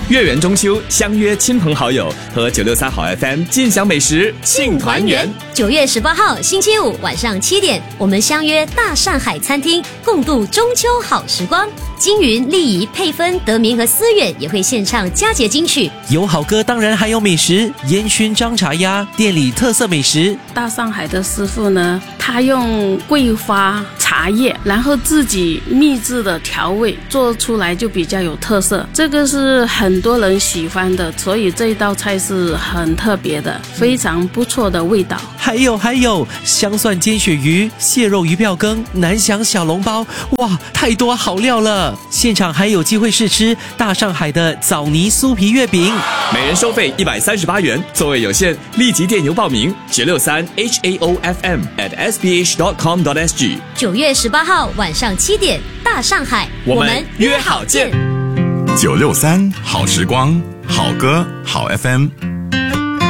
月圆中秋，相约亲朋好友，和963好 FM 尽享美食庆团圆。 9月18号星期五晚上7点，我们相约大上海餐厅，共度中秋好时光。金云、丽仪、佩芬、德明和思远也会献唱佳节金曲。 有好歌，当然还有美食，烟熏张茶鸭，店里特色美食。 大上海的师傅呢，他用桂花茶叶，然后自己秘制的调味，做出来就比较有特色。这个是很多人喜欢的，所以这一道菜是很特别的，非常不错的味道。 还有香蒜煎鳕鱼、蟹肉鱼吊羹、南翔小笼包，哇，太多好料了！现场还有机会试吃大上海的枣泥酥皮月饼， 每人收费138元，座位有限，立即电邮报名963 HAOFM@sbh.com.sg。 9月18号晚上7点，大上海， 我们约好见。 963好时光，好歌好 FM。